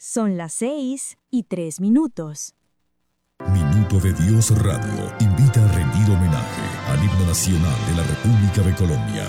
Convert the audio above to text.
Son las 6:03. Minuto de Dios Radio invita a rendir homenaje al himno nacional de la República de Colombia.